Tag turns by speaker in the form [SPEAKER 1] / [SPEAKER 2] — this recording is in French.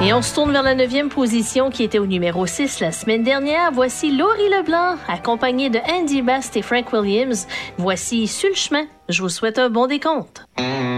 [SPEAKER 1] Et on se tourne vers la 9e position qui était au numéro 6 la semaine dernière. Voici Laurie Leblanc, accompagnée de Andy Bast et Frank Williams. Voici Sur le chemin. Je vous souhaite un bon décompte.